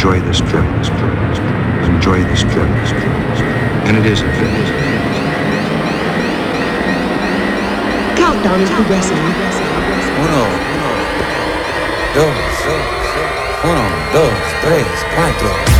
enjoy this trip, enjoy this trip, and it is a trip. Countdown is progressing. Uno, dos, tres, cuatro.